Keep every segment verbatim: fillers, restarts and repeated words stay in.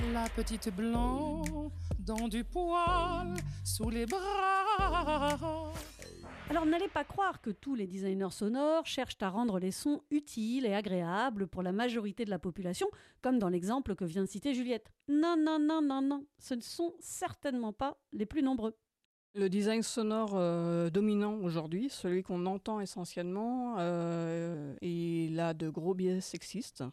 La petite blanc dans du poil sous les bras. Alors n'allez pas croire que tous les designers sonores cherchent à rendre les sons utiles et agréables pour la majorité de la population, comme dans l'exemple que vient de citer Juliette. Non, non, non, non, non, ce ne sont certainement pas les plus nombreux. Le design sonore euh, dominant aujourd'hui, celui qu'on entend essentiellement, euh, il a de gros biais sexistes,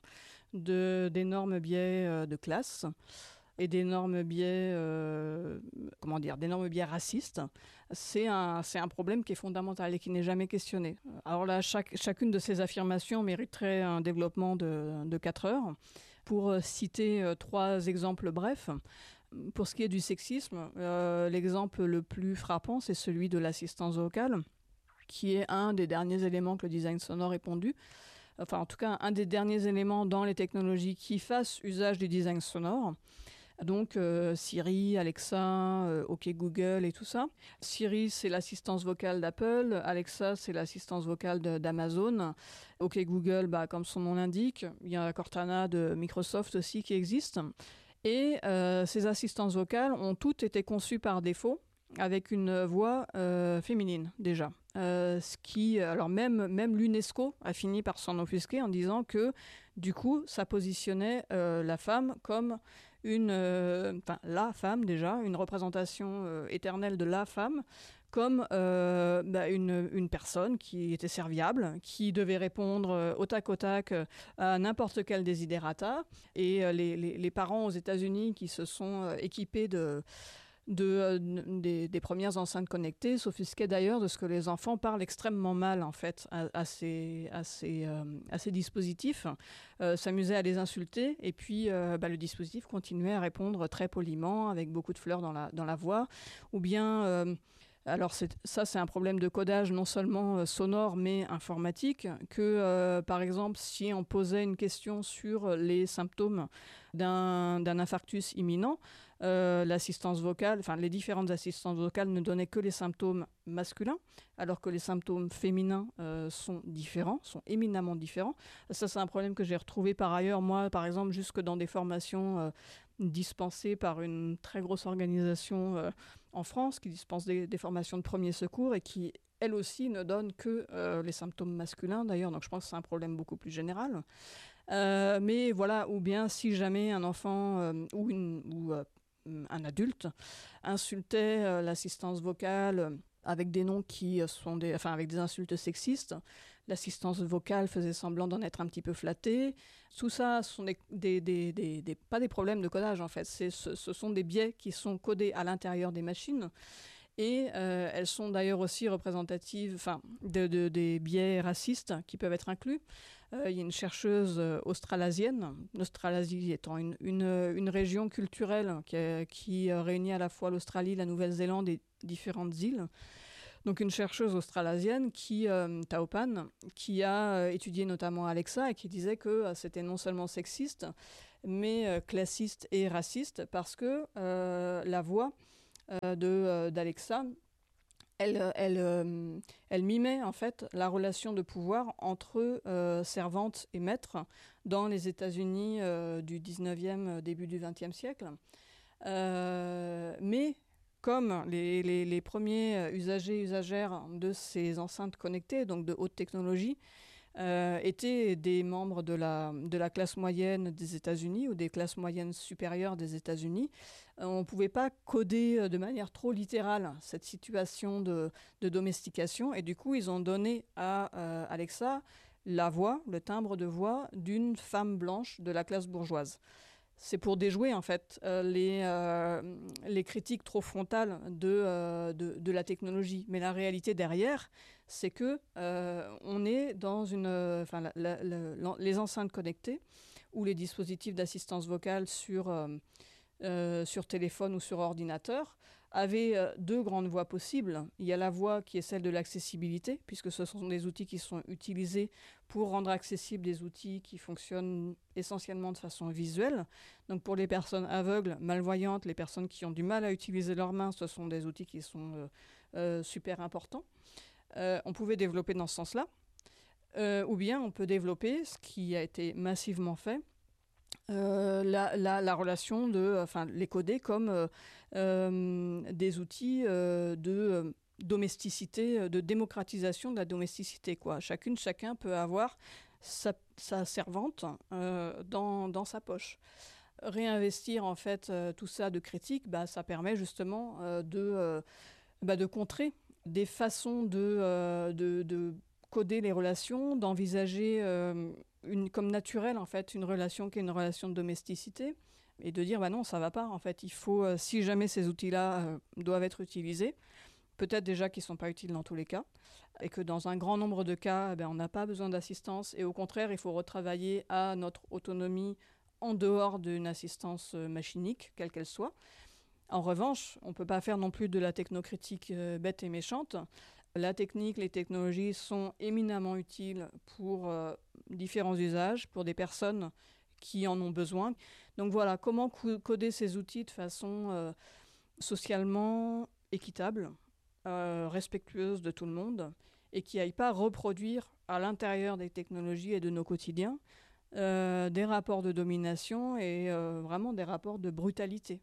de, d'énormes biais euh, de classe et d'énormes biais, euh, comment dire, d'énormes biais racistes. C'est un, c'est un problème qui est fondamental et qui n'est jamais questionné. Alors là, chaque, chacune de ces affirmations mériterait un développement de, de quatre heures. Pour citer euh, trois exemples brefs, pour ce qui est du sexisme, euh, l'exemple le plus frappant, c'est celui de l'assistance vocale, qui est un des derniers éléments que le design sonore ait pondu. Enfin, en tout cas, un des derniers éléments dans les technologies qui fassent usage du design sonore. Donc euh, Siri, Alexa, euh, OK Google et tout ça. Siri, c'est l'assistance vocale d'Apple. Alexa, c'est l'assistance vocale de, d'Amazon. OK Google, bah, comme son nom l'indique. Il y a Cortana de Microsoft aussi qui existe. Et euh, ces assistances vocales ont toutes été conçues par défaut avec une voix euh, féminine déjà. Euh, ce qui, alors même, même l'UNESCO a fini par s'en offusquer en disant que du coup, ça positionnait euh, la femme comme une, euh, enfin la femme déjà, une représentation euh, éternelle de la femme, comme euh, bah, une, une personne qui était serviable, qui devait répondre euh, au tac au tac euh, à n'importe quel desiderata. Et euh, les, les, les parents aux États-Unis qui se sont euh, équipés de De, euh, des, des premières enceintes connectées s'offusquaient d'ailleurs de ce que les enfants parlent extrêmement mal en fait à, à, ces, à, ces, euh, à ces dispositifs, euh, s'amusaient à les insulter et puis euh, bah, le dispositif continuait à répondre très poliment avec beaucoup de fleurs dans la, dans la voix ou bien... Euh, Alors c'est, ça, c'est un problème de codage non seulement euh, sonore, mais informatique, que euh, par exemple, si on posait une question sur les symptômes d'un, d'un infarctus imminent, euh, l'assistance vocale, enfin les différentes assistances vocales ne donnaient que les symptômes masculins, alors que les symptômes féminins euh, sont différents, sont éminemment différents. Ça, c'est un problème que j'ai retrouvé par ailleurs, moi, par exemple, jusque dans des formations euh, dispensées par une très grosse organisation euh, en France, qui dispense des, des formations de premiers secours et qui, elle aussi, ne donne que euh, les symptômes masculins, d'ailleurs. Donc, je pense que c'est un problème beaucoup plus général. Euh, mais voilà, ou bien si jamais un enfant euh, ou, une, ou euh, un adulte insultait euh, l'assistance vocale avec des noms qui sont des, enfin avec des insultes sexistes. L'assistance vocale faisait semblant d'en être un petit peu flattée. Tout ça, ce sont des, des, des, des, des, pas des problèmes de codage en fait. C'est, ce, ce sont des biais qui sont codés à l'intérieur des machines. Et euh, elles sont d'ailleurs aussi représentatives, enfin, de, de, des biais racistes qui peuvent être inclus. Euh, il y a une chercheuse australasienne, l'Australasie étant une, une, une région culturelle qui, qui réunit à la fois l'Australie, la Nouvelle-Zélande et différentes îles. Donc une chercheuse australasienne, qui, euh, Tao Pan, qui a euh, étudié notamment Alexa et qui disait que euh, c'était non seulement sexiste, mais euh, classiste et raciste parce que euh, la voix euh, de, euh, d'Alexa, elle, elle, euh, elle mimait en fait la relation de pouvoir entre euh, servante et maître dans les États-Unis euh, du dix-neuvième, début du vingtième siècle. Euh, mais comme les, les, les premiers usagers et usagères de ces enceintes connectées, donc de haute technologie, euh, étaient des membres de la, de la classe moyenne des États-Unis ou des classes moyennes supérieures des États-Unis, euh, on ne pouvait pas coder de manière trop littérale cette situation de, de domestication. Et du coup, ils ont donné à euh, Alexa la voix, le timbre de voix d'une femme blanche de la classe bourgeoise. C'est pour déjouer en fait euh, les, euh, les critiques trop frontales de, euh, de, de la technologie. Mais la réalité derrière, c'est que euh, on est dans une, enfin la, la, la, les enceintes connectées ou les dispositifs d'assistance vocale sur euh, Euh, sur téléphone ou sur ordinateur, avaient euh, deux grandes voies possibles. Il y a la voie qui est celle de l'accessibilité, puisque ce sont des outils qui sont utilisés pour rendre accessibles des outils qui fonctionnent essentiellement de façon visuelle. Donc pour les personnes aveugles, malvoyantes, les personnes qui ont du mal à utiliser leurs mains, ce sont des outils qui sont euh, euh, super importants. Euh, on pouvait développer dans ce sens-là. Euh, ou bien on peut développer, ce qui a été massivement fait, euh, la, la, la relation de, enfin, les coder comme euh, euh, des outils euh, de euh, domesticité, de démocratisation de la domesticité, quoi. Chacune, chacun peut avoir sa, sa servante euh, dans, dans sa poche. Réinvestir en fait euh, tout ça de critique, bah, ça permet justement euh, de, euh, bah, de contrer des façons de, euh, de, de coder les relations, d'envisager euh, une, comme naturelle en fait une relation qui est une relation de domesticité et de dire bah non, ça va pas en fait. Il faut, euh, si jamais ces outils-là euh, doivent être utilisés, peut-être déjà qu'ils ne sont pas utiles dans tous les cas et que dans un grand nombre de cas, eh bien, on n'a pas besoin d'assistance et au contraire, il faut retravailler à notre autonomie en dehors d'une assistance euh, machinique, quelle qu'elle soit. En revanche, on ne peut pas faire non plus de la technocritique euh, bête et méchante. La technique, les technologies sont éminemment utiles pour euh, différents usages, pour des personnes qui en ont besoin. Donc voilà, comment co- coder ces outils de façon euh, socialement équitable, euh, respectueuse de tout le monde, et qui n'aille pas reproduire à l'intérieur des technologies et de nos quotidiens Euh, des rapports de domination et euh, vraiment des rapports de brutalité.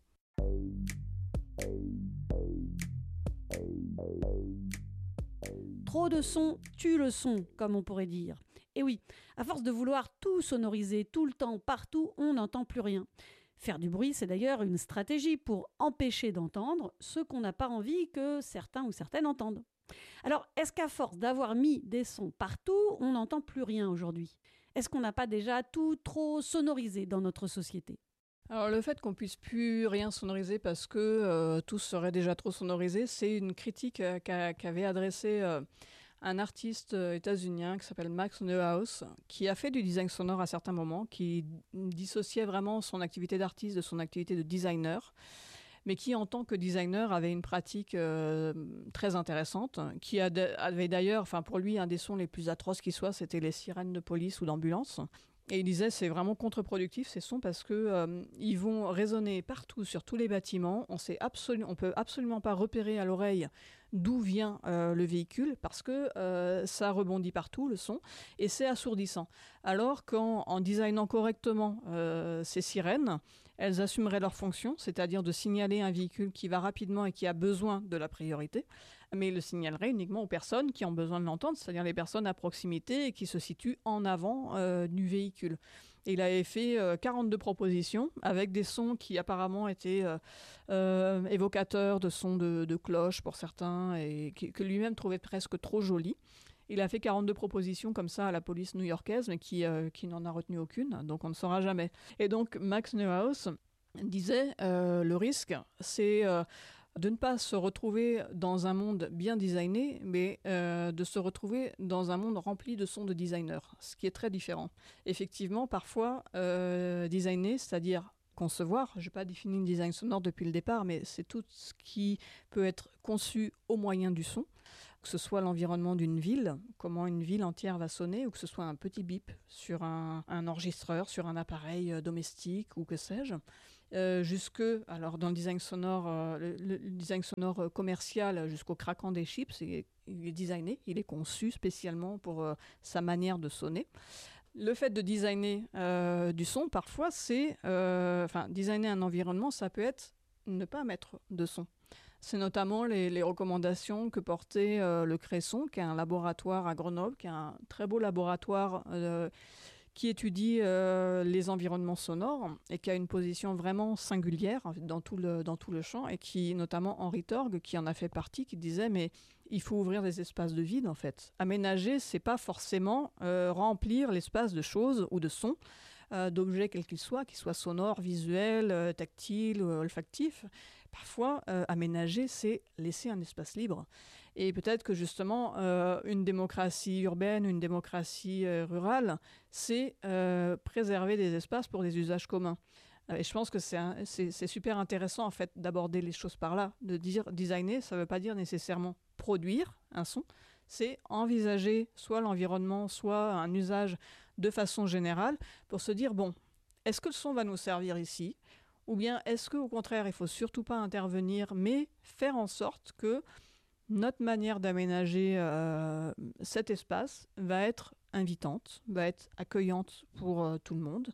Trop de son tue le son, comme on pourrait dire. Et oui, à force de vouloir tout sonoriser tout le temps, partout, on n'entend plus rien. Faire du bruit, c'est d'ailleurs une stratégie pour empêcher d'entendre ce qu'on n'a pas envie que certains ou certaines entendent. Alors, est-ce qu'à force d'avoir mis des sons partout, on n'entend plus rien aujourd'hui ? Est-ce qu'on n'a pas déjà tout trop sonorisé dans notre société ? Alors le fait qu'on puisse plus rien sonoriser parce que euh, tout serait déjà trop sonorisé, c'est une critique euh, qu'a, qu'avait adressée euh, un artiste euh, états-unien qui s'appelle Max Neuhaus, qui a fait du design sonore à certains moments, qui dissociait vraiment son activité d'artiste de son activité de designer, mais qui, en tant que designer, avait une pratique euh, très intéressante, qui avait d'ailleurs, enfin pour lui, un des sons les plus atroces qui soit, c'était les sirènes de police ou d'ambulance. Et il disait c'est vraiment contre-productif ces sons parce que euh, ils vont résonner partout sur tous les bâtiments. On sait absolu- on peut absolument pas repérer à l'oreille d'où vient euh, le véhicule parce que euh, ça rebondit partout le son et c'est assourdissant. Alors qu'en en designant correctement euh, ces sirènes, elles assumeraient leur fonction, c'est-à-dire de signaler un véhicule qui va rapidement et qui a besoin de la priorité, mais le signalerait uniquement aux personnes qui ont besoin de l'entendre, c'est-à-dire les personnes à proximité et qui se situent en avant euh, du véhicule. Et il avait fait euh, quarante-deux propositions avec des sons qui apparemment étaient euh, euh, évocateurs de sons de, de cloches pour certains et qui, que lui-même trouvait presque trop jolis. Il a fait quarante-deux propositions comme ça à la police new-yorkaise, mais qui, euh, qui n'en a retenu aucune, donc on ne saura jamais. Et donc Max Neuhaus disait euh, le risque, c'est euh, de ne pas se retrouver dans un monde bien designé, mais euh, de se retrouver dans un monde rempli de sons de designers, ce qui est très différent. Effectivement, parfois, euh, designer, c'est-à-dire concevoir, je n'ai pas défini le design sonore depuis le départ, mais c'est tout ce qui peut être conçu au moyen du son, que ce soit l'environnement d'une ville, comment une ville entière va sonner, ou que ce soit un petit bip sur un, un enregistreur, sur un appareil euh, domestique, ou que sais-je. Euh, jusque, alors dans le design sonore, euh, le, le design sonore commercial, jusqu'au craquant des chips, il est, il est designé, il est conçu spécialement pour euh, sa manière de sonner. Le fait de designer euh, du son, parfois, c'est, euh, enfin, designer un environnement, ça peut être ne pas mettre de son. C'est notamment les, les recommandations que portait euh, le Cresson, qui est un laboratoire à Grenoble, qui est un très beau laboratoire euh, qui étudie euh, les environnements sonores et qui a une position vraiment singulière dans tout le, dans tout le champ, et qui, notamment Henri Torg, qui en a fait partie, qui disait mais il faut ouvrir des espaces de vide en fait. Aménager, c'est pas forcément euh, remplir l'espace de choses ou de sons, euh, d'objets quels qu'ils soient, qu'ils soient sonores, visuels, euh, tactiles, euh, olfactifs. Parfois, euh, aménager, c'est laisser un espace libre. Et peut-être que justement, euh, une démocratie urbaine, une démocratie euh, rurale, c'est euh, préserver des espaces pour des usages communs. Et je pense que c'est, un, c'est, c'est super intéressant en fait d'aborder les choses par là, de dire designer, ça ne veut pas dire nécessairement produire un son, c'est envisager soit l'environnement, soit un usage de façon générale pour se dire bon, est-ce que le son va nous servir ici ? Ou bien est-ce qu'au contraire, il ne faut surtout pas intervenir, mais faire en sorte que notre manière d'aménager euh, cet espace va être invitante, va être accueillante pour euh, tout le monde.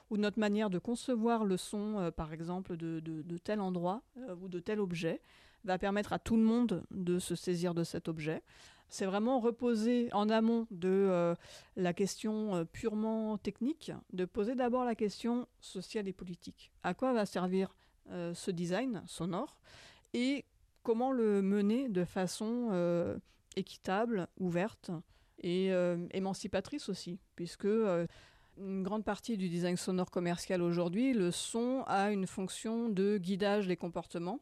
ou notre manière de concevoir le son, euh, par exemple, de, de, de tel endroit euh, ou de tel objet, va permettre à tout le monde de se saisir de cet objet. C'est vraiment reposer en amont de euh, la question euh, purement technique, de poser d'abord la question sociale et politique. À quoi va servir euh, ce design sonore et comment le mener de façon euh, équitable, ouverte et euh, émancipatrice aussi, puisque euh, une grande partie du design sonore commercial aujourd'hui, le son a une fonction de guidage des comportements.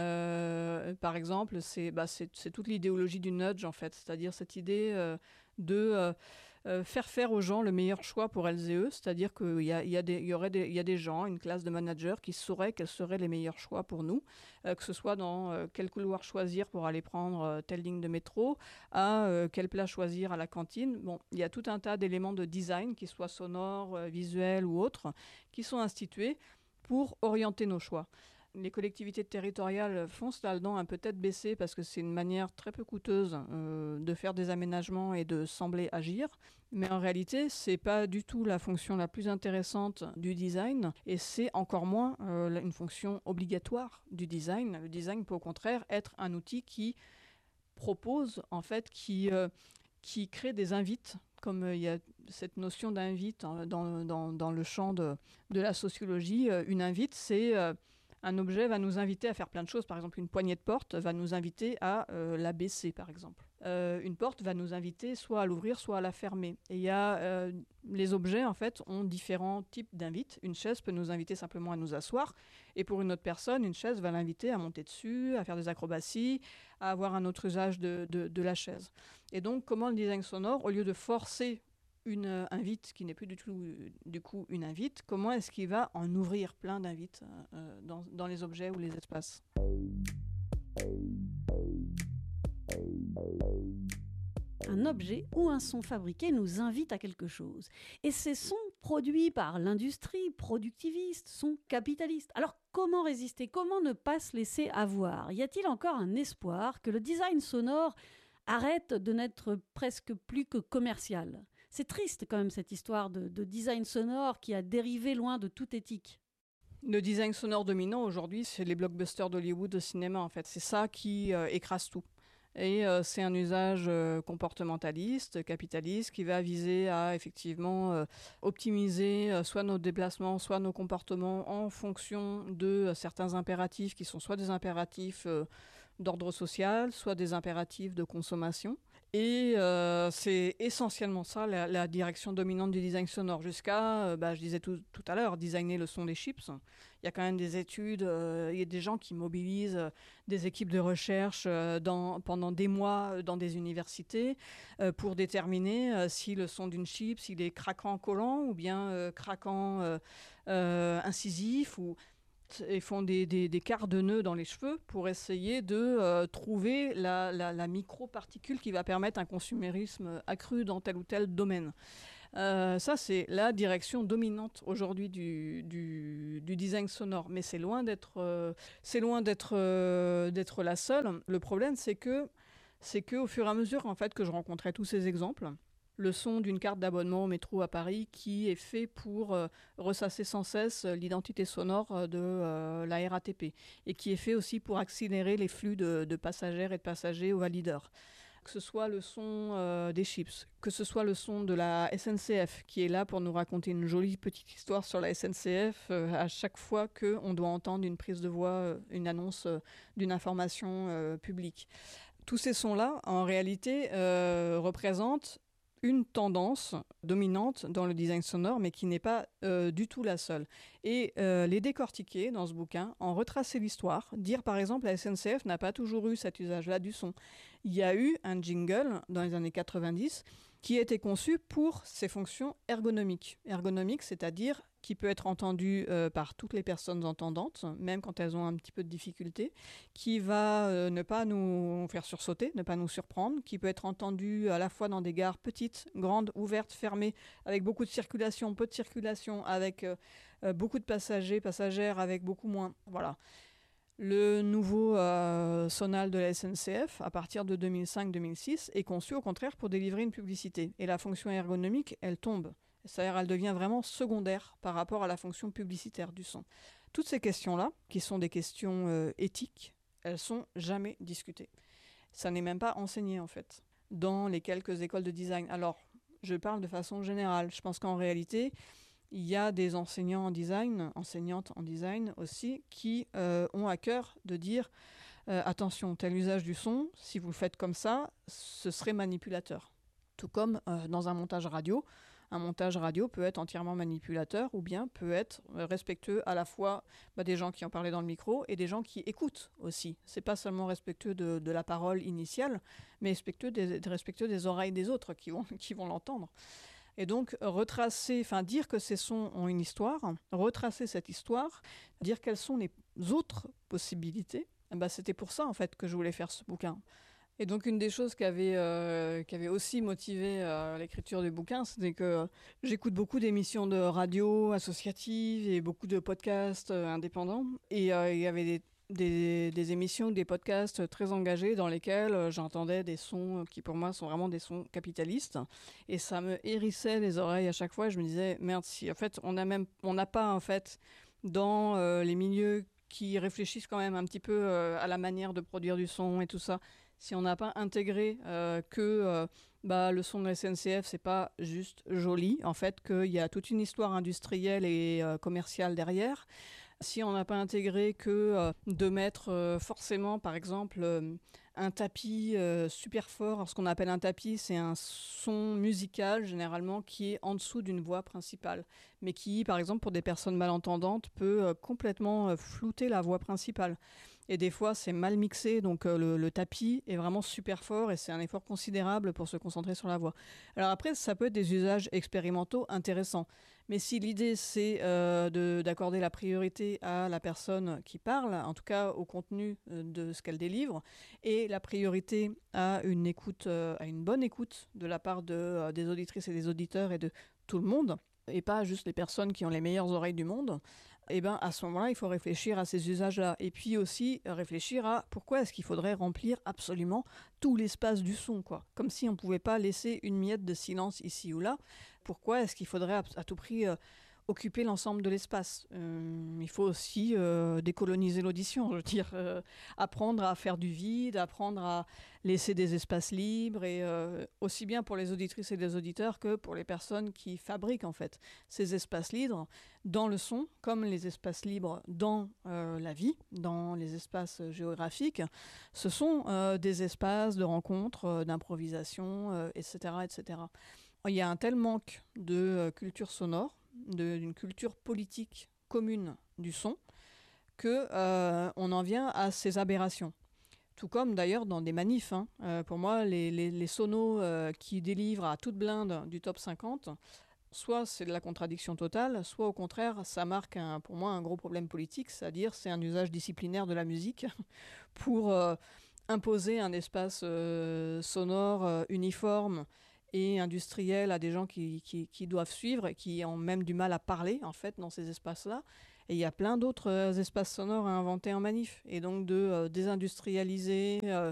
Euh, par exemple, c'est, bah, c'est, c'est toute l'idéologie du nudge, en fait, c'est-à-dire cette idée euh, de euh, euh, faire faire aux gens le meilleur choix pour elles et eux, c'est-à-dire qu'il y, a, il y, a des, il y aurait des, il y a des gens, une classe de managers qui sauraient quels seraient les meilleurs choix pour nous, euh, que ce soit dans euh, quel couloir choisir pour aller prendre euh, telle ligne de métro, à euh, quel plat choisir à la cantine. Bon, il y a tout un tas d'éléments de design, qu'ils soient sonores, euh, visuels ou autres, qui sont institués pour orienter nos choix. Les collectivités territoriales foncent là-dedans un peu tête baissée parce que c'est une manière très peu coûteuse euh, de faire des aménagements et de sembler agir. Mais en réalité, c'est pas du tout la fonction la plus intéressante du design et c'est encore moins euh, une fonction obligatoire du design. Le design peut au contraire être un outil qui propose, en fait, qui, euh, qui crée des invites, comme il euh, y a cette notion d'invite hein, dans, dans, dans le champ de, de la sociologie. Euh, une invite, c'est... Euh, un objet va nous inviter à faire plein de choses. Par exemple, une poignée de porte va nous inviter à euh, la baisser, par exemple. Euh, une porte va nous inviter soit à l'ouvrir, soit à la fermer. Et il y a euh, les objets, en fait, ont différents types d'invites. Une chaise peut nous inviter simplement à nous asseoir. Et pour une autre personne, une chaise va l'inviter à monter dessus, à faire des acrobaties, à avoir un autre usage de, de, de la chaise. Et donc, comment le design sonore, au lieu de forcer une euh, invite qui n'est plus du tout euh, du coup une invite, comment est-ce qu'il va en ouvrir plein d'invites euh, dans, dans les objets ou les espaces? Un objet ou un son fabriqué nous invite à quelque chose. Et ces sons produits par l'industrie productiviste sont capitalistes. Alors comment résister? Comment ne pas se laisser avoir? Y a-t-il encore un espoir que le design sonore arrête de n'être presque plus que commercial? C'est triste quand même cette histoire de, de design sonore qui a dérivé loin de toute éthique. Le design sonore dominant aujourd'hui, c'est les blockbusters d'Hollywood au cinéma en fait. C'est ça qui euh, écrase tout. Et euh, c'est un usage euh, comportementaliste, capitaliste, qui va viser à effectivement euh, optimiser euh, soit nos déplacements, soit nos comportements en fonction de euh, certains impératifs qui sont soit des impératifs euh, d'ordre social, soit des impératifs de consommation. Et euh, c'est essentiellement ça, la, la direction dominante du design sonore. Jusqu'à, euh, bah, je disais tout, tout à l'heure, designer le son des chips. Il y a quand même des études, euh, il y a des gens qui mobilisent euh, des équipes de recherche euh, dans, pendant des mois dans des universités euh, pour déterminer euh, si le son d'une chip, s'il est craquant collant ou bien euh, craquant euh, euh, incisif ou... et font des, des, des quarts de nœuds dans les cheveux pour essayer de euh, trouver la, la, la micro-particule qui va permettre un consumérisme accru dans tel ou tel domaine. Euh, ça, c'est la direction dominante aujourd'hui du, du, du design sonore. Mais c'est loin d'être, euh, c'est loin d'être, euh, d'être la seule. Le problème, c'est que, c'est qu'au fur et à mesure en fait, que je rencontrais tous ces exemples, le son d'une carte d'abonnement au métro à Paris qui est fait pour euh, ressasser sans cesse l'identité sonore de euh, la R A T P et qui est fait aussi pour accélérer les flux de, de passagères et de passagers au valideur. Que ce soit le son euh, des chips, que ce soit le son de la S N C F qui est là pour nous raconter une jolie petite histoire sur la S N C F euh, à chaque fois qu'on doit entendre une prise de voix, euh, une annonce euh, d'une information euh, publique. Tous ces sons-là, en réalité, euh, représentent une tendance dominante dans le design sonore, mais qui n'est pas euh, du tout la seule. Et euh, les décortiquer dans ce bouquin, en retracer l'histoire, dire par exemple la S N C F n'a pas toujours eu cet usage-là du son. Il y a eu un jingle dans les années quatre-vingt-dix qui a été conçu pour ses fonctions ergonomiques. Ergonomiques, c'est-à-dire qui peut être entendu euh, par toutes les personnes entendantes, même quand elles ont un petit peu de difficulté, qui va euh, ne pas nous faire sursauter, ne pas nous surprendre, qui peut être entendu à la fois dans des gares petites, grandes, ouvertes, fermées, avec beaucoup de circulation, peu de circulation, avec euh, euh, beaucoup de passagers, passagères, avec beaucoup moins. Voilà. Le nouveau euh, sonal de la S N C F, à partir de deux mille cinq deux mille six, est conçu au contraire pour délivrer une publicité. Et la fonction ergonomique, elle tombe. C'est-à-dire elle devient vraiment secondaire par rapport à la fonction publicitaire du son. Toutes ces questions-là, qui sont des questions euh, éthiques, elles sont jamais discutées. Ça n'est même pas enseigné en fait, dans les quelques écoles de design. Alors, je parle de façon générale. Je pense qu'en réalité, il y a des enseignants en design, enseignantes en design aussi, qui euh, ont à cœur de dire euh, attention, tel usage du son, si vous le faites comme ça, ce serait manipulateur. Tout comme euh, dans un montage radio, un montage radio peut être entièrement manipulateur ou bien peut être respectueux à la fois bah, des gens qui ont parlé dans le micro et des gens qui écoutent aussi. C'est pas seulement respectueux de, de la parole initiale, mais respectueux des, respectueux des oreilles des autres qui vont, qui vont l'entendre. Et donc, retracer, enfin dire que ces sons ont une histoire, retracer cette histoire, dire quelles sont les autres possibilités, bah, c'était pour ça en fait que je voulais faire ce bouquin. Et donc une des choses qui avait, euh, qui avait aussi motivé euh, l'écriture du bouquin, c'était que euh, j'écoute beaucoup d'émissions de radio associatives et beaucoup de podcasts euh, indépendants. Et euh, il y avait des, des, des émissions, des podcasts très engagés dans lesquels euh, j'entendais des sons qui pour moi sont vraiment des sons capitalistes. Et ça me hérissait les oreilles à chaque fois. Je me disais, merde, si en fait on n'a même, on n'a pas en fait dans euh, les milieux qui réfléchissent quand même un petit peu euh, à la manière de produire du son et tout ça, si on n'a pas intégré euh, que euh, bah, le son de la S N C F, c'est pas juste joli, en fait, qu'il y a toute une histoire industrielle et euh, commerciale derrière, si on n'a pas intégré que euh, de mettre euh, forcément, par exemple, euh, un tapis euh, super fort. Alors, ce qu'on appelle un tapis, c'est un son musical, généralement, qui est en dessous d'une voix principale, mais qui, par exemple, pour des personnes malentendantes, peut euh, complètement euh, flouter la voix principale. Et des fois, c'est mal mixé, donc euh, le, le tapis est vraiment super fort et c'est un effort considérable pour se concentrer sur la voix. Alors après, ça peut être des usages expérimentaux intéressants. Mais si l'idée, c'est euh, de, d'accorder la priorité à la personne qui parle, en tout cas au contenu euh, de ce qu'elle délivre, et la priorité à une écoute, euh, à une bonne écoute de la part de, euh, des auditrices et des auditeurs et de tout le monde, et pas juste les personnes qui ont les meilleures oreilles du monde, et ben à ce moment-là, il faut réfléchir à ces usages-là. Et puis aussi réfléchir à pourquoi est-ce qu'il faudrait remplir absolument tout l'espace du son, quoi. Comme si on ne pouvait pas laisser une miette de silence ici ou là. Pourquoi est-ce qu'il faudrait à tout prix euh, occuper l'ensemble de l'espace ? euh, Il faut aussi euh, décoloniser l'audition, je veux dire, euh, apprendre à faire du vide, apprendre à laisser des espaces libres, et euh, aussi bien pour les auditrices et les auditeurs que pour les personnes qui fabriquent en fait ces espaces libres dans le son, comme les espaces libres dans euh, la vie, dans les espaces géographiques. Ce sont euh, des espaces de rencontres, euh, d'improvisation, euh, et cetera, et cetera. Il y a un tel manque de euh, culture sonore, de, d'une culture politique commune du son, qu'on euh, en vient à ces aberrations. Tout comme d'ailleurs dans des manifs. Hein. Euh, pour moi, les, les, les sonos euh, qui délivrent à toute blinde du top cinquante, soit c'est de la contradiction totale, soit au contraire, ça marque un, pour moi un gros problème politique, c'est-à-dire c'est un usage disciplinaire de la musique pour euh, imposer un espace euh, sonore euh, uniforme et industriel à des gens qui, qui, qui doivent suivre et qui ont même du mal à parler en fait dans ces espaces-là. Et il y a plein d'autres euh, espaces sonores à inventer en manif. Et donc de euh, désindustrialiser, euh,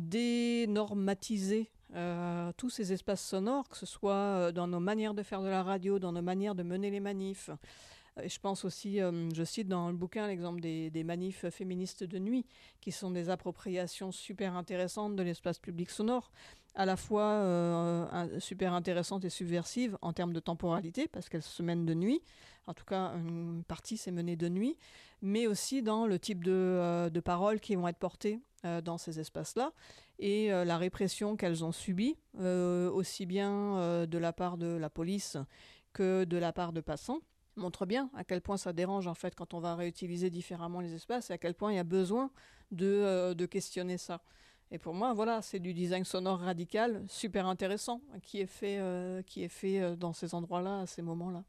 dénormatiser euh, tous ces espaces sonores, que ce soit euh, dans nos manières de faire de la radio, dans nos manières de mener les manifs. Et je pense aussi, euh, je cite dans le bouquin l'exemple des, des manifs féministes de nuit, qui sont des appropriations super intéressantes de l'espace public sonore, à la fois euh, super intéressantes et subversives en termes de temporalité, parce qu'elles se mènent de nuit, en tout cas une partie s'est menée de nuit, mais aussi dans le type de, euh, de paroles qui vont être portées euh, dans ces espaces-là, et euh, la répression qu'elles ont subie, euh, aussi bien euh, de la part de la police que de la part de passants, montre bien à quel point ça dérange en fait quand on va réutiliser différemment les espaces et à quel point il y a besoin de, euh, de questionner ça. Et pour moi, voilà, c'est du design sonore radical, super intéressant, qui est fait, euh, qui est fait euh, dans ces endroits-là, à ces moments-là.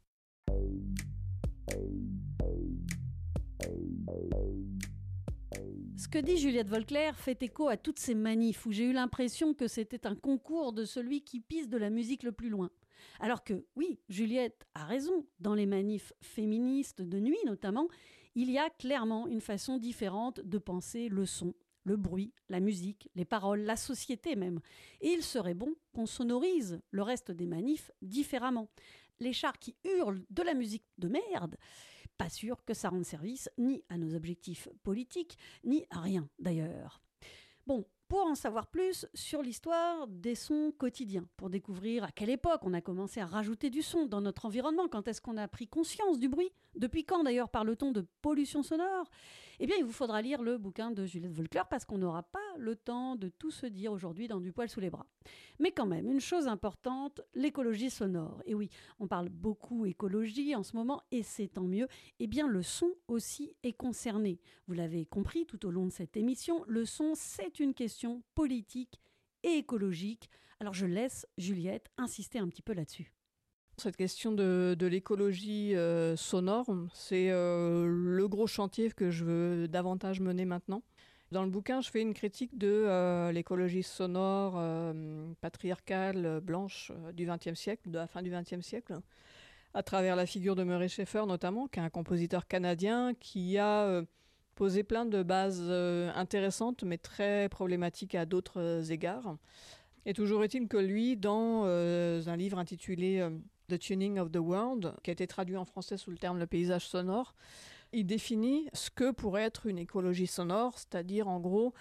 Ce que dit Juliette Volclair fait écho à toutes ces manifs où j'ai eu l'impression que c'était un concours de celui qui pisse de la musique le plus loin. Alors que, oui, Juliette a raison, dans les manifs féministes de nuit notamment, il y a clairement une façon différente de penser le son, le bruit, la musique, les paroles, la société même. Et il serait bon qu'on sonorise le reste des manifs différemment. les chars qui hurlent de la musique de merde, pas sûr que ça rende service ni à nos objectifs politiques, ni à rien d'ailleurs. Bon, pour en savoir plus sur l'histoire des sons quotidiens, pour découvrir à quelle époque on a commencé à rajouter du son dans notre environnement, quand est-ce qu'on a pris conscience du bruit, depuis quand d'ailleurs parle-t-on de pollution sonore, eh bien il vous faudra lire le bouquin de Juliette Volcler parce qu'on n'aura pas le temps de tout se dire aujourd'hui dans du poil sous les bras. Mais quand même, une chose importante, l'écologie sonore. Et oui, on parle beaucoup écologie en ce moment et c'est tant mieux. Eh bien le son aussi est concerné. Vous l'avez compris tout au long de cette émission, le son c'est une question politique et écologique. Alors je laisse Juliette insister un petit peu là-dessus. Cette question de, de l'écologie euh, sonore, c'est euh, le gros chantier que je veux davantage mener maintenant. Dans le bouquin, je fais une critique de euh, l'écologie sonore euh, patriarcale, blanche euh, du vingtième siècle, de la fin du vingtième siècle, à travers la figure de Murray Schafer notamment, qui est un compositeur canadien qui a euh, posé plein de bases euh, intéressantes, mais très problématiques à d'autres euh, égards. Et toujours est-il que lui, dans euh, un livre intitulé euh, The Tuning of the World, qui a été traduit en français sous le terme le paysage sonore, il définit ce que pourrait être une écologie sonore, c'est-à-dire en gros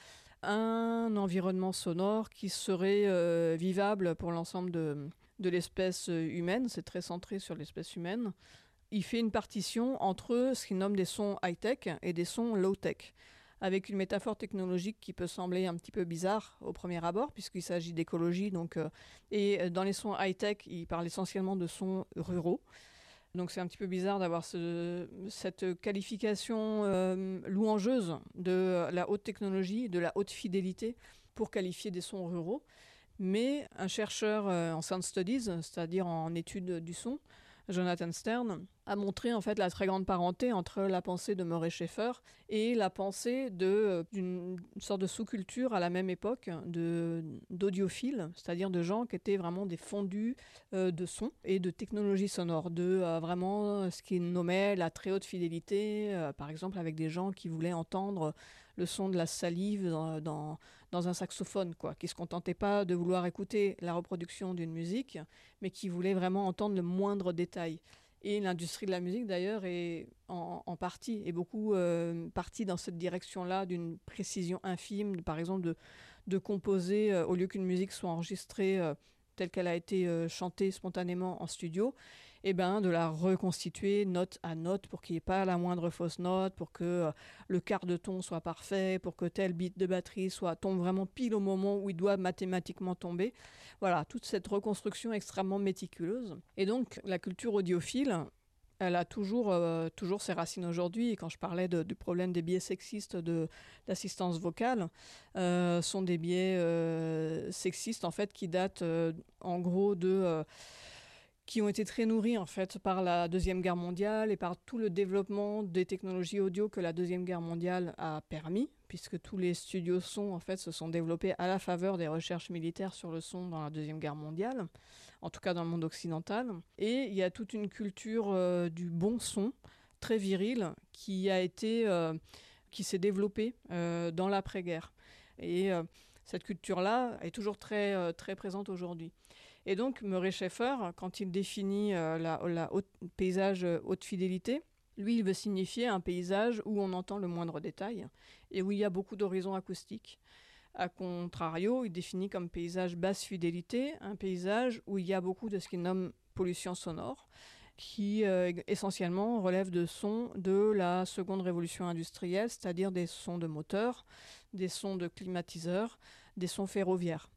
un environnement sonore qui serait euh, vivable pour l'ensemble de, de l'espèce humaine, c'est très centré sur l'espèce humaine. Il fait une partition entre ce qu'il nomme des sons high-tech et des sons low-tech, avec une métaphore technologique qui peut sembler un petit peu bizarre au premier abord, puisqu'il s'agit d'écologie. Donc, euh, et dans les sons high-tech, il parle essentiellement de sons ruraux. Donc c'est un petit peu bizarre d'avoir ce, cette qualification euh, louangeuse de la haute technologie, de la haute fidélité, pour qualifier des sons ruraux. Mais un chercheur euh, en sound studies, c'est-à-dire en études du son, Jonathan Stern, a montré en fait la très grande parenté entre la pensée de Murray Schafer et la pensée de, d'une sorte de sous-culture à la même époque de, d'audiophiles, c'est-à-dire de gens qui étaient vraiment des fondus euh, de son et de technologie sonore, de euh, vraiment ce qu'ils nommaient la très haute fidélité, euh, par exemple avec des gens qui voulaient entendre le son de la salive dans, dans, dans un saxophone, quoi, qui ne se contentaient pas de vouloir écouter la reproduction d'une musique, mais qui voulaient vraiment entendre le moindre détail. Et l'industrie de la musique, d'ailleurs, est en, en partie, est beaucoup euh, partie dans cette direction-là, d'une précision infime, par exemple de, de composer, euh, au lieu qu'une musique soit enregistrée euh, telle qu'elle a été euh, chantée spontanément en studio, et ben, de la reconstituer note à note pour qu'il n'y ait pas la moindre fausse note, pour que euh, le quart de ton soit parfait, pour que tel beat de batterie soit, tombe vraiment pile au moment où il doit mathématiquement tomber. Voilà, toute cette reconstruction extrêmement méticuleuse. Et donc, la culture audiophile, elle a toujours, euh, toujours ses racines aujourd'hui. Et quand je parlais de, du problème des biais sexistes de, d'assistance vocale, euh, sont des biais euh, sexistes, en fait, qui datent, euh, en gros, de... Euh, qui ont été très nourris en fait par la Deuxième Guerre mondiale et par tout le développement des technologies audio que la Deuxième Guerre mondiale a permis, puisque tous les studios son en fait se sont développés à la faveur des recherches militaires sur le son dans la Deuxième Guerre mondiale, en tout cas dans le monde occidental. Et il y a toute une culture euh, du bon son, très virile, qui a été, euh, qui s'est développée euh, dans l'après-guerre. Et euh, cette culture-là est toujours très, euh, très présente aujourd'hui. Et donc, Murray Schafer, quand il définit euh, la, la haute, paysage euh, haute fidélité, lui, il veut signifier un paysage où on entend le moindre détail et où il y a beaucoup d'horizons acoustiques. A contrario, il définit comme paysage basse fidélité un paysage où il y a beaucoup de ce qu'il nomme pollution sonore, qui euh, essentiellement relève de sons de la seconde révolution industrielle, c'est-à-dire des sons de moteurs, des sons de climatiseurs, des sons ferroviaires.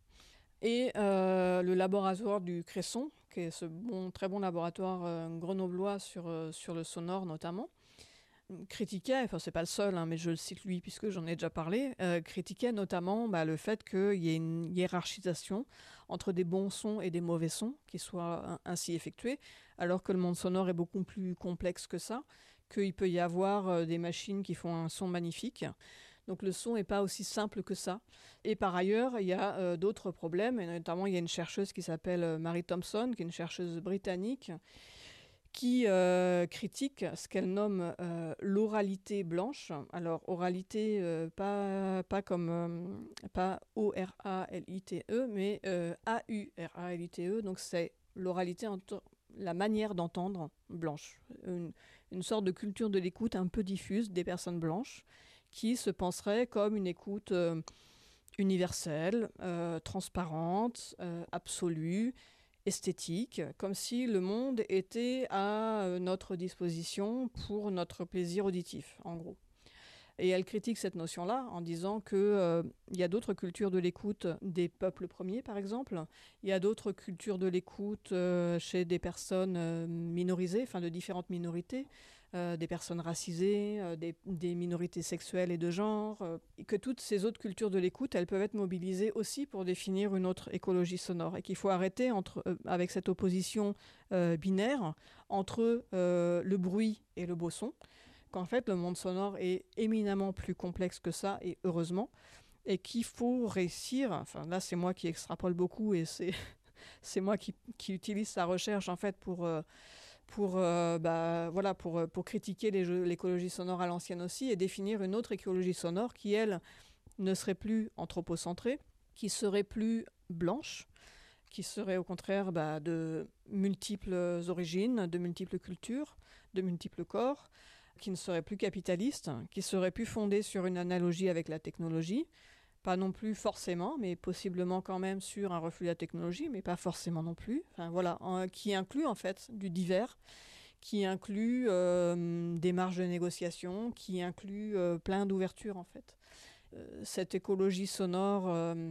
Et euh, le laboratoire du Cresson, qui est ce bon, très bon laboratoire euh, grenoblois sur, euh, sur le sonore notamment, critiquait, enfin c'est pas le seul, hein, mais je le cite lui puisque j'en ai déjà parlé, euh, critiquait notamment bah, le fait qu'il y ait une hiérarchisation entre des bons sons et des mauvais sons qui soient ainsi effectués, alors que le monde sonore est beaucoup plus complexe que ça, qu'il peut y avoir euh, des machines qui font un son magnifique. Donc le son n'est pas aussi simple que ça. Et par ailleurs, il y a euh, d'autres problèmes, et notamment il y a une chercheuse qui s'appelle euh, Mary Thompson, qui est une chercheuse britannique, qui euh, critique ce qu'elle nomme euh, l'oralité blanche. Alors oralité, euh, pas, pas comme euh, pas O R A L I T E, mais euh, A U R A L I T E, donc c'est l'oralité entre la manière d'entendre blanche. Une, une sorte de culture de l'écoute un peu diffuse des personnes blanches qui se penseraient comme une écoute euh, universelle, euh, transparente, euh, absolue, esthétique, comme si le monde était à euh, notre disposition pour notre plaisir auditif, en gros. Et elle critique cette notion-là en disant qu'il euh, y a d'autres cultures de l'écoute des peuples premiers, par exemple. Il y a d'autres cultures de l'écoute euh, chez des personnes euh, minorisées, enfin de différentes minorités, euh, des personnes racisées, euh, des, des minorités sexuelles et de genre. Euh, et que toutes ces autres cultures de l'écoute, elles peuvent être mobilisées aussi pour définir une autre écologie sonore. Et qu'il faut arrêter entre, euh, avec cette opposition euh, binaire entre euh, le bruit et le beau son. Qu'en fait, le monde sonore est éminemment plus complexe que ça, et heureusement, et qu'il faut réussir, enfin là c'est moi qui extrapole beaucoup, et c'est, c'est moi qui, qui utilise sa recherche en fait pour, euh, pour, euh, bah, voilà, pour, pour critiquer les jeux, l'écologie sonore à l'ancienne aussi, et définir une autre écologie sonore qui, elle, ne serait plus anthropocentrée, qui serait plus blanche, qui serait au contraire bah, de multiples origines, de multiples cultures, de multiples corps, qui ne serait plus capitaliste, qui serait plus fondé sur une analogie avec la technologie, pas non plus forcément, mais possiblement quand même sur un refus de la technologie, mais pas forcément non plus. Enfin voilà, en, qui inclut en fait du divers, qui inclut euh, des marges de négociation, qui inclut euh, plein d'ouvertures en fait. Euh, cette écologie sonore euh,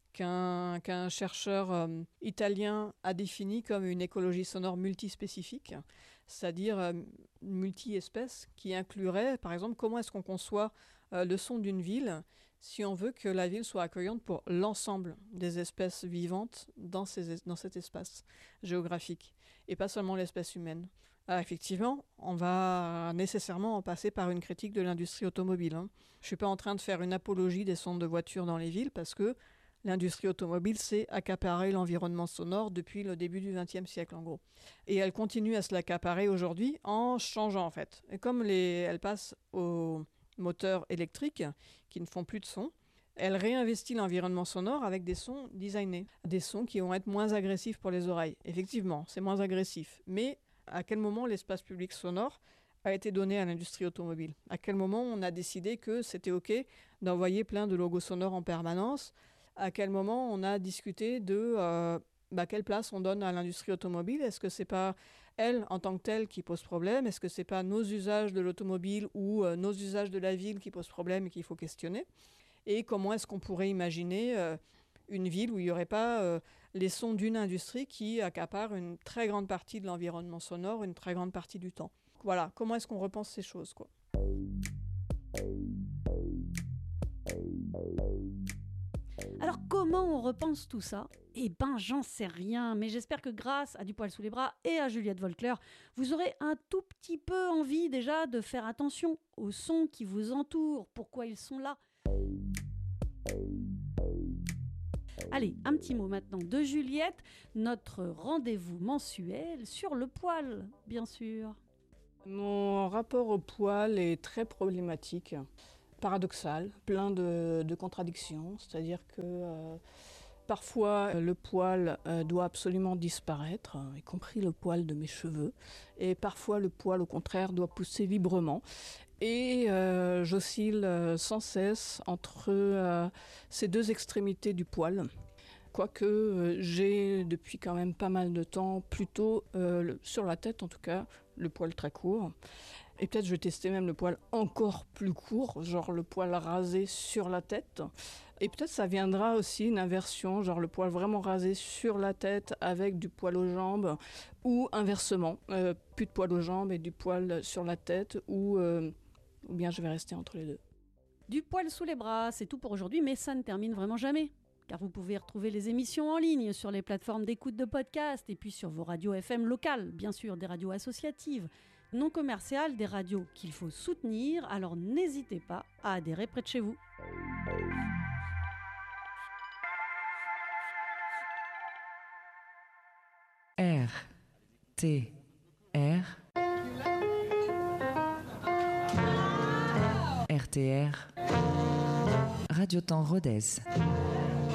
qu'un, qu'un chercheur euh, italien a définie comme une écologie sonore multispécifique, c'est-à-dire euh, multi-espèces, qui inclurait, par exemple, comment est-ce qu'on conçoit euh, le son d'une ville si on veut que la ville soit accueillante pour l'ensemble des espèces vivantes dans, ces, dans cet espace géographique, et pas seulement l'espèce humaine. Alors, effectivement, on va nécessairement en passer par une critique de l'industrie automobile. Hein. Je ne suis pas en train de faire une apologie des sons de voitures dans les villes, parce que l'industrie automobile s'est accaparée l'environnement sonore depuis le début du vingtième siècle, en gros. Et elle continue à se l'accaparer aujourd'hui en changeant, en fait. Et comme les, elle passe aux moteurs électriques qui ne font plus de son, elle réinvestit l'environnement sonore avec des sons designés, des sons qui vont être moins agressifs pour les oreilles. Effectivement, c'est moins agressif. Mais à quel moment l'espace public sonore a été donné à l'industrie automobile ? À quel moment on a décidé que c'était OK d'envoyer plein de logos sonores en permanence ? À quel moment on a discuté de euh, bah, quelle place on donne à l'industrie automobile ? Est-ce que c'est pas elle en tant que telle qui pose problème ? Est-ce que c'est pas nos usages de l'automobile ou euh, nos usages de la ville qui posent problème et qu'il faut questionner ? Et comment est-ce qu'on pourrait imaginer euh, une ville où il n'y aurait pas euh, les sons d'une industrie qui accapare une très grande partie de l'environnement sonore, une très grande partie du temps ? Voilà, comment est-ce qu'on repense ces choses, quoi ? Alors comment on repense tout ça ? Eh ben j'en sais rien, mais j'espère que grâce à Du poil sous les bras et à Juliette Volcler, vous aurez un tout petit peu envie déjà de faire attention aux sons qui vous entourent, pourquoi ils sont là. Allez, un petit mot maintenant de Juliette, notre rendez-vous mensuel sur le poil, bien sûr. Mon rapport au poil est très problématique. Paradoxal, plein de, de contradictions, c'est-à-dire que euh, parfois le poil euh, doit absolument disparaître, y compris le poil de mes cheveux, et parfois le poil au contraire doit pousser librement. Et euh, j'oscille euh, sans cesse entre euh, ces deux extrémités du poil. Quoique euh, j'ai depuis quand même pas mal de temps, plutôt euh, le, sur la tête en tout cas, le poil très court. Et peut-être je vais tester même le poil encore plus court, genre le poil rasé sur la tête. Et peut-être ça viendra aussi une inversion, genre le poil vraiment rasé sur la tête avec du poil aux jambes, ou inversement, euh, plus de poil aux jambes et du poil sur la tête, ou, euh, ou bien je vais rester entre les deux. Du poil sous les bras, c'est tout pour aujourd'hui, mais ça ne termine vraiment jamais. Car vous pouvez retrouver les émissions en ligne sur les plateformes d'écoute de podcast et puis sur vos radios F M locales, bien sûr des radios associatives, non commerciales, des radios qu'il faut soutenir, alors n'hésitez pas à adhérer près de chez vous. R T R R T R Radio Temps Rodez.